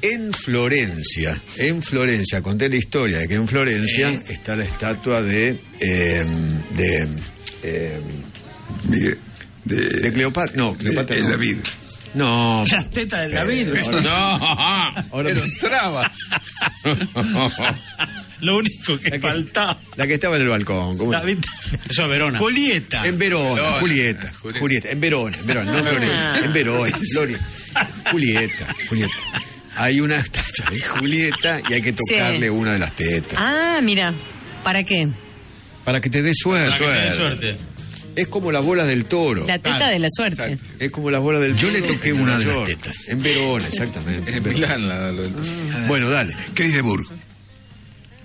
en Florencia, conté la historia de que en Florencia está la estatua de Cleopatra. No, Cleopatra no. David. No. Las tetas del David. Ahora Pero entraba. Lo único que faltaba. La que estaba en el balcón. David. Eso es Verona. Julieta. En Verona, Julieta. En Verona, no Florencia. En Verona, Julieta. Hay una estatua de Julieta y hay que tocarle una de las tetas. Ah, mira. ¿Para qué? Para que te dé Para que te dé suerte. Es como las bolas del toro. La teta de la suerte. Es como las bolas del toro. Yo le toqué en una Nueva de las York. tetas. En Verona, exactamente. En Milán. Bueno, dale. Chris de Burgh.